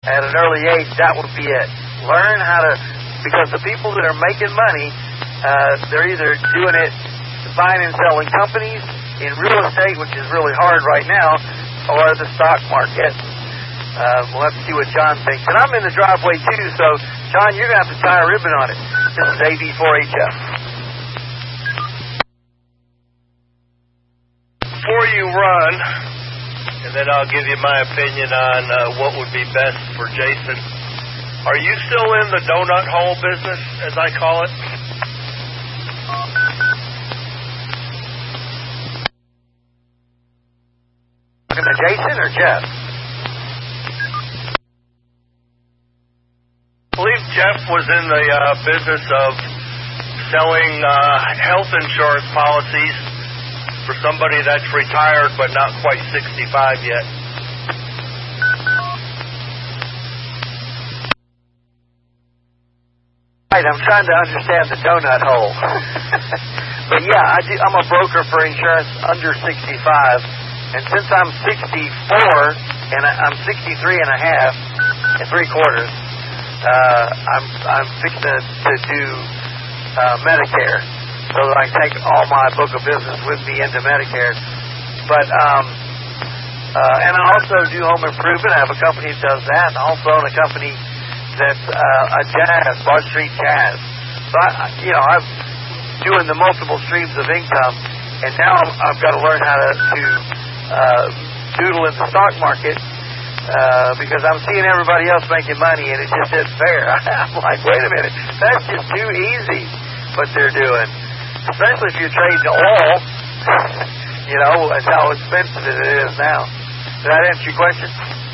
at an early age, that would be it. Learn how to, because the people that are making money, they're either doing it buying and selling companies, in real estate, which is really hard right now, or the stock market. We'll have to see what John thinks. And I'm in the driveway too, so John, you're going to have to tie a ribbon on it. This is AV4HF. Before you run, and then I'll give you my opinion on what would be best for Jason. Are you still in the donut hole business, as I call it? Talking to Jason or Jeff? I believe Jeff was in the business of selling health insurance policies for somebody that's retired but not quite 65 yet. Right, I'm trying to understand the donut hole. But yeah, I'm a broker for insurance under 65, and since I'm 64, and I'm 63 and a half and 3/4, I'm fixing to do Medicare, so that I can take all my book of business with me into Medicare. But and I also do home improvement. I have a company that does that, and I also own a company that's a jazz, Broad Street Jazz. So I'm doing the multiple streams of income, and now I've got to learn how to doodle in the stock market. Because I'm seeing everybody else making money, and it just isn't fair. I'm like, wait a minute, that's just too easy what they're doing. Especially if you're trading oil, and how expensive it is now. Did that answer your question?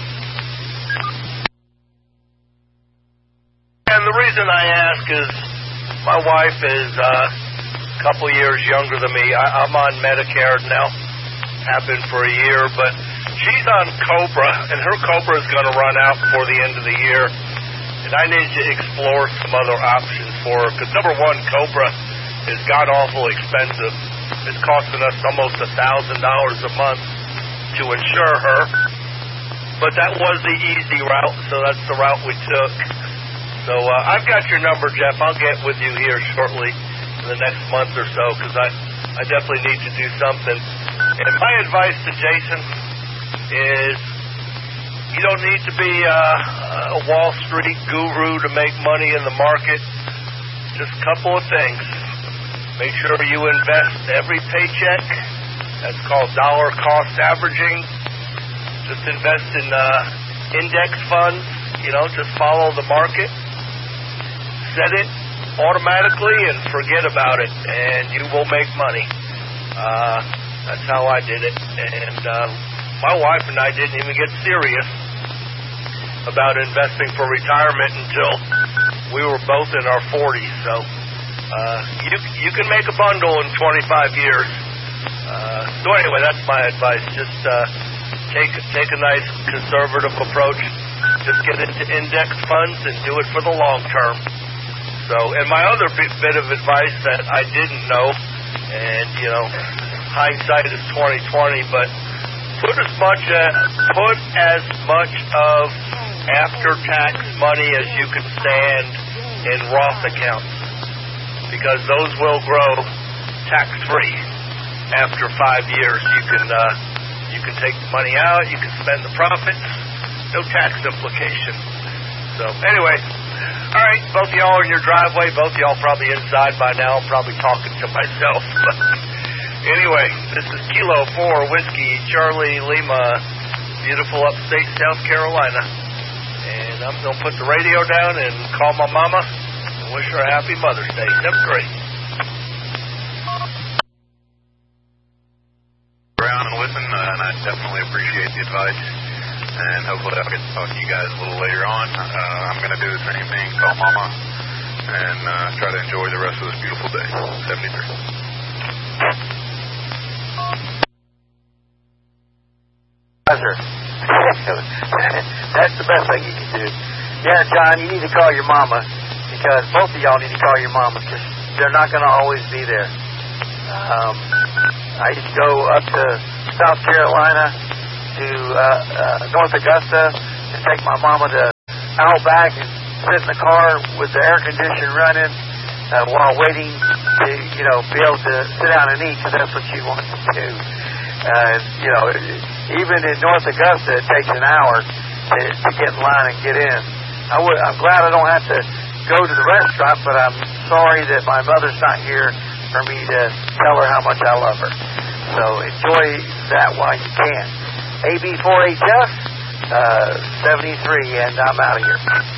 And the reason I ask is my wife is a couple years younger than me. I'm on Medicare now. Have been for a year, but she's on COBRA, and her COBRA is going to run out before the end of the year, and I need to explore some other options for her, because number one, COBRA is god-awful expensive. It's costing us almost $1,000 a month to insure her, but that was the easy route, so that's the route we took. So I've got your number, Jeff. I'll get with you here shortly in the next month or so, because I definitely need to do something. And my advice to Jason is you don't need to be a Wall Street guru to make money in the market. Just a couple of things. Make sure you invest every paycheck. That's called dollar cost averaging. Just invest in index funds. Just follow the market. Set it automatically and forget about it, and you will make money. That's how I did it. And my wife and I didn't even get serious about investing for retirement until we were both in our 40s. So you can make a bundle in 25 years. So anyway, that's my advice. Just take a nice conservative approach. Just get into index funds and do it for the long term. So, and my other bit of advice that I didn't know, and hindsight is 20/20, but put as much of after-tax money as you can stand in Roth accounts, because those will grow tax-free after 5 years. You can take the money out, you can spend the profits, no tax implication. So anyway, all right, both of y'all are in your driveway, both of y'all probably inside by now. I'm probably talking to myself. Anyway, this is Kilo 4 Whiskey Charlie Lima, beautiful upstate South Carolina. And I'm going to put the radio down and call my mama and wish her a happy Mother's Day. Have a great. Around and listen, and I definitely appreciate the advice. And hopefully I'll get to talk to you guys a little later on. I'm going to do the same thing, call mama, and try to enjoy the rest of this beautiful day. 73. That's the best thing you can do. Yeah, John, you need to call your mama, because both of y'all need to call your mama, because they're not going to always be there. I used to go up to South Carolina to North Augusta and take my mama to out back and sit in the car with the air conditioner running while waiting to, be able to sit down and eat, because that's what she wants to do. Even in North Augusta, it takes an hour to get in line and get in. I'm glad I don't have to go to the restaurant, but I'm sorry that my mother's not here for me to tell her how much I love her. So enjoy that while you can. AB4HF 73, and I'm out of here.